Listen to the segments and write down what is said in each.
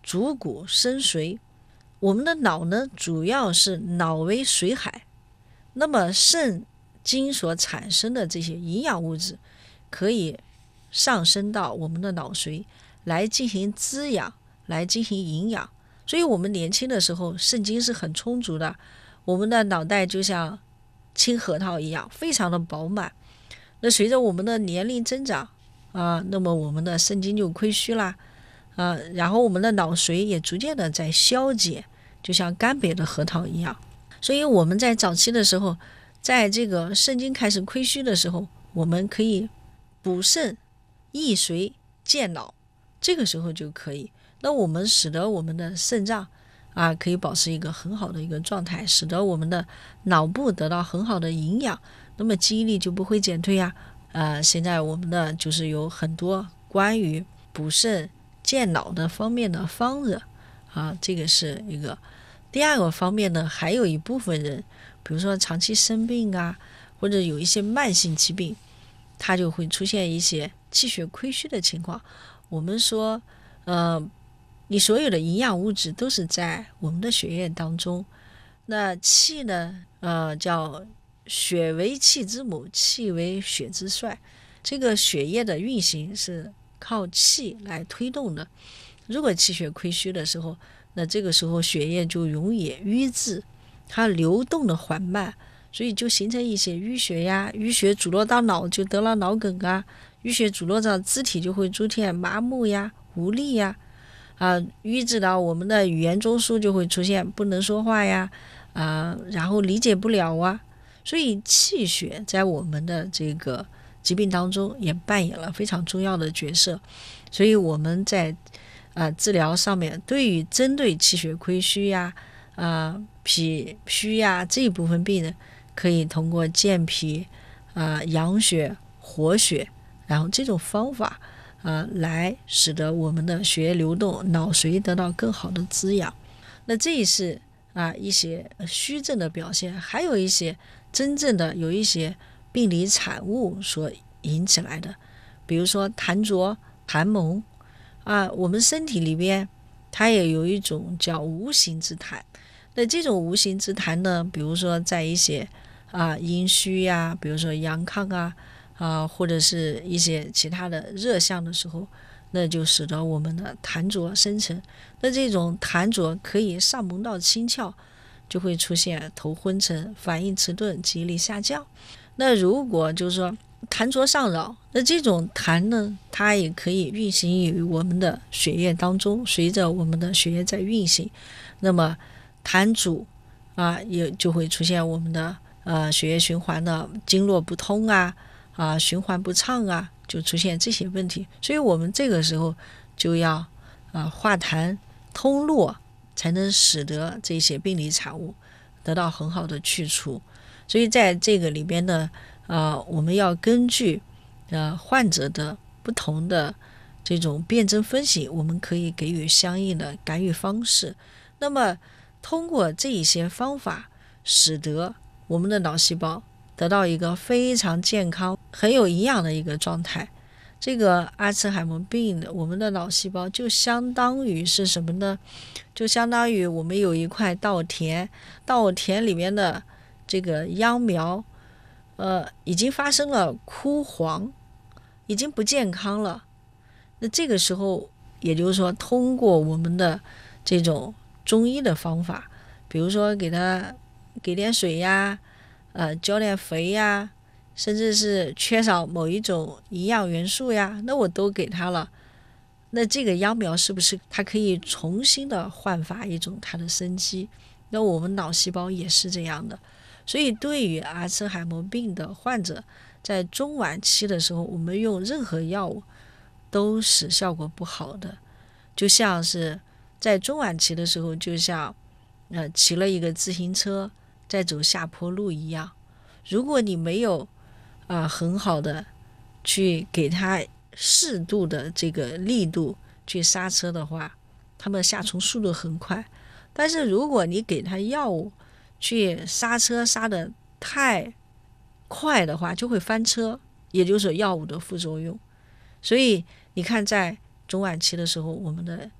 主骨生髓。我们的脑呢，主要是脑为水海，那么肾经所产生的这些营养物质可以上升到我们的脑髓来进行滋养，来进行营养。所以我们年轻的时候肾精是很充足的，我们的脑袋就像青核桃一样非常的饱满。那随着我们的年龄增长那么我们的肾精就亏虚啦然后我们的脑髓也逐渐的在消解，就像干瘪的核桃一样。所以我们在早期的时候，在这个肾精开始亏虚的时候，我们可以补肾益髓健脑，这个时候就可以。那我们使得我们的肾脏可以保持一个很好的一个状态，使得我们的脑部得到很好的营养，那么记忆力就不会减退现在我们的就是有很多关于补肾健脑的方面的方子这个是一个。第二个方面呢，还有一部分人，比如说长期生病或者有一些慢性疾病，它就会出现一些气血亏虚的情况。我们说你所有的营养物质都是在我们的血液当中，那气呢叫血为气之母，气为血之帅。这个血液的运行是靠气来推动的，如果气血亏虚的时候，那这个时候血液就容易瘀滞，它流动的缓慢，所以就形成一些淤血淤血阻络到脑就得了脑梗淤血阻络到肢体就会出现麻木无力瘀滞到我们的语言中枢就会出现不能说话然后理解不了所以气血在我们的这个疾病当中也扮演了非常重要的角色。所以我们在治疗上面，对于针对气血亏虚脾虚这一部分病人，可以通过健脾养血活血，然后这种方法来使得我们的血液流动，脑髓得到更好的滋养。那这是一些虚症的表现，还有一些真正的有一些病理产物所引起来的，比如说痰浊痰蒙我们身体里边它也有一种叫无形之痰。那这种无形之痰呢，比如说在一些阴虚比如说阳亢或者是一些其他的热象的时候，那就使得我们的痰浊生成。那这种痰浊可以上蒙到清窍，就会出现头昏沉、反应迟钝、记忆力下降。那如果就是说痰浊上扰，那这种痰呢，它也可以运行于我们的血液当中，随着我们的血液在运行，那么痰阻也就会出现我们的血液循环的经络不通循环不畅就出现这些问题。所以我们这个时候就要化痰通络，才能使得这些病理产物得到很好的去除。所以在这个里边呢我们要根据患者的不同的这种辨证分析，我们可以给予相应的干预方式。那么通过这一些方法，使得我们的脑细胞得到一个非常健康很有营养的一个状态。这个阿兹海默病的我们的脑细胞就相当于是什么呢？就相当于我们有一块稻田，稻田里面的这个秧苗已经发生了枯黄，已经不健康了。那这个时候也就是说，通过我们的这种中医的方法，比如说给它给点水浇点肥甚至是缺少某一种营养元素那我都给它了。那这个秧苗是不是它可以重新的焕发一种它的生机？那我们脑细胞也是这样的。所以对于阿兹海默病的患者，在中晚期的时候，我们用任何药物都是效果不好的。就像是在中晚期的时候，就像骑了一个自行车在走下坡路一样，如果你没有很好的去给他适度的这个力度去刹车的话，他们下冲速度很快。但是如果你给他药物去刹车刹得太快的话，就会翻车，也就是药物的副作用。所以你看在中晚期的时候，我们的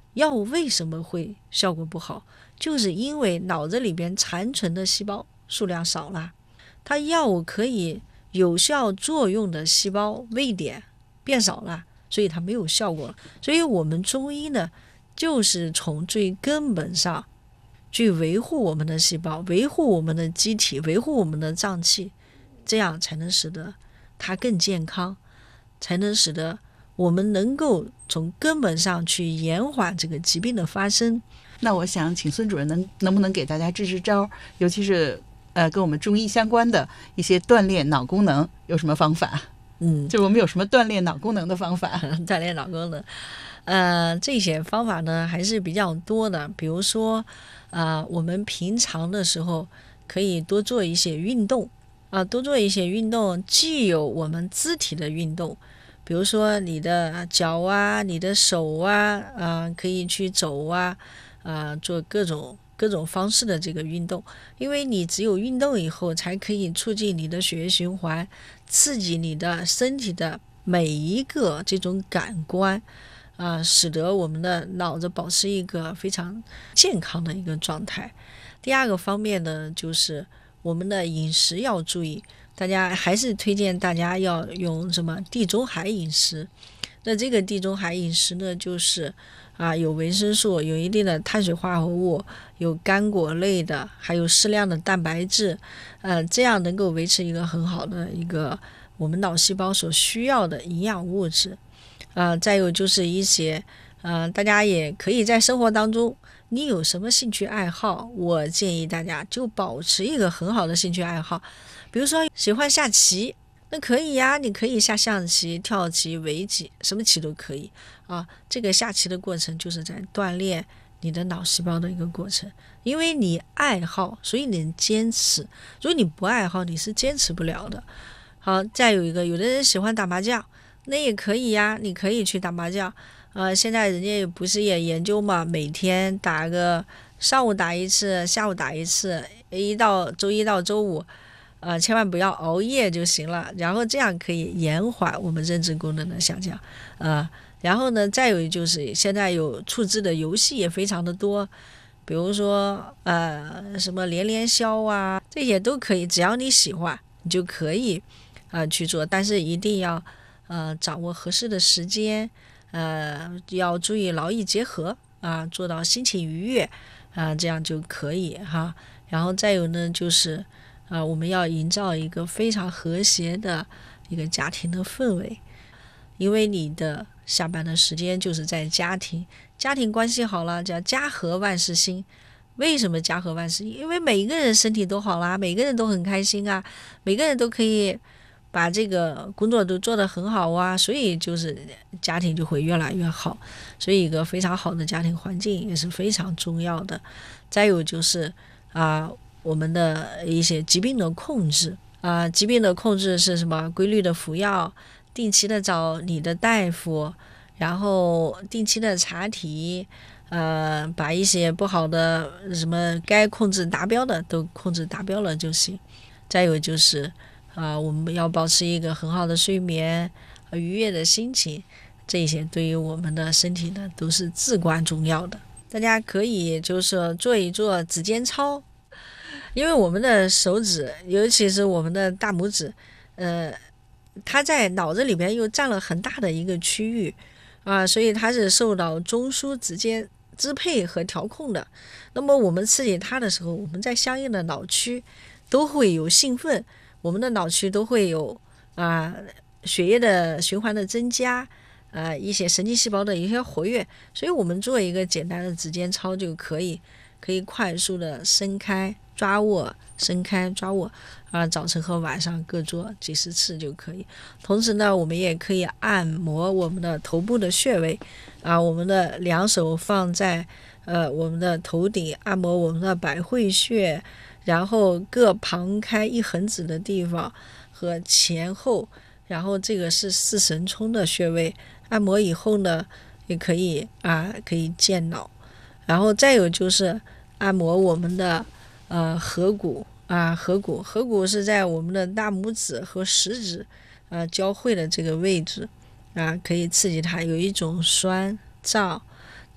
药物为什么会效果不好？就是因为脑子里边残存的细胞数量少了，它药物可以有效作用的细胞位点变少了，所以它没有效果了。所以我们中医呢，就是从最根本上去维护我们的细胞，维护我们的机体，维护我们的脏器，这样才能使得它更健康，才能使得我们能够从根本上去延缓这个疾病的发生。 那我想请孙主任能不能给大家支支招，尤其是跟我们中医相关的一些锻炼脑功能有什么方法？就我们有什么锻炼脑功能的方法？ 锻炼脑功能，这些方法呢还是比较多的。比如说，我们平常的时候可以多做一些运动，多做一些运动，既有我们肢体的运动，比如说你的脚啊、你的手啊，可以去走做各种方式的这个运动，因为你只有运动以后，才可以促进你的血液循环，刺激你的身体的每一个这种感官，使得我们的脑子保持一个非常健康的一个状态。第二个方面呢，就是我们的饮食要注意，大家还是推荐大家要用什么地中海饮食。那这个地中海饮食呢，就是有维生素，有一定的碳水化合物，有干果类的，还有适量的蛋白质，这样能够维持一个很好的一个我们脑细胞所需要的营养物质。再有就是一些大家也可以在生活当中，你有什么兴趣爱好，我建议大家就保持一个很好的兴趣爱好。比如说喜欢下棋，那可以呀，你可以下象棋、跳棋、围棋，什么棋都可以这个下棋的过程就是在锻炼你的脑细胞的一个过程，因为你爱好，所以你能坚持，如果你不爱好，你是坚持不了的。好，再有一个，有的人喜欢打麻将，那也可以呀，你可以去打麻将。现在人家不是也研究嘛，每天打个上午打一次，下午打一次，周一到周五，千万不要熬夜就行了。然后这样可以延缓我们认知功能的下降。然后呢，再有就是现在有出资的游戏也非常的多，比如说什么连连消这些都可以，只要你喜欢，你就可以去做，但是一定要掌握合适的时间，要注意劳逸结合做到心情愉悦这样就可以哈。然后再有呢，就是我们要营造一个非常和谐的一个家庭的氛围，因为你的下班的时间就是在家庭关系好了，叫家和万事兴。为什么家和万事兴？因为每一个人身体都好啦，每个人都很开心每个人都可以把这个工作都做得很好所以就是家庭就会越来越好。所以一个非常好的家庭环境也是非常重要的。再有就是我们的一些疾病的控制疾病的控制是什么？规律的服药，定期的找你的大夫，然后定期的查体，把一些不好的什么该控制达标的都控制达标了就行。再有就是我们要保持一个很好的睡眠，愉悦的心情，这些对于我们的身体呢都是至关重要的。大家可以就是做一做指尖操，因为我们的手指，尤其是我们的大拇指，它在脑子里面又占了很大的一个区域所以它是受到中枢直接支配和调控的。那么我们刺激它的时候，我们在相应的脑区都会有兴奋，我们的脑区都会有血液的循环的增加，一些神经细胞的一些活跃，所以我们做一个简单的指尖操就可以快速的伸开抓握，伸开抓握早晨和晚上各做几十次就可以。同时呢，我们也可以按摩我们的头部的穴位我们的两手放在我们的头顶，按摩我们的百会穴，然后各旁开1横指的地方和前后，然后这个是四神聪的穴位，按摩以后呢也可以可以健脑。然后再有就是按摩我们的合谷合谷是在我们的大拇指和食指交汇的这个位置可以刺激它有一种酸胀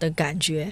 的感觉，